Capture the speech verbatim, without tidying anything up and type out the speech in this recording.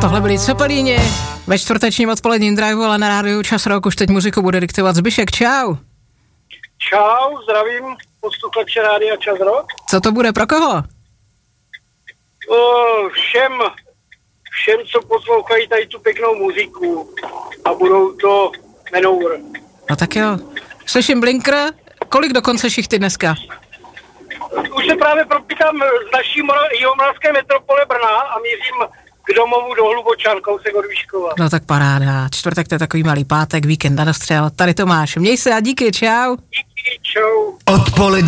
Tohle byli Cepelíni ve čtvrtečním odpoledním driveu, ale na rádiu Čas Rock už teď muziku bude diktovat Zbyšek. Čau. Čau, zdravím posluchače rádia Čas Rock. Co to bude, pro koho? O, všem, všem, co poslouchají tady tu pěknou muziku a budou to Manowar. No tak jo. Slyším Blinker. Kolik dokonce šichty dneska? Už se právě propítám z naší jihomoravské metropole Brna a mířím k domovu do Hlubočan, kousek od Výškova. No tak paráda. Čtvrtek to je takový malý pátek, víkend na dostřel. Tady to máš. Měj se a díky, čau. Díky, čau. Odpoledne.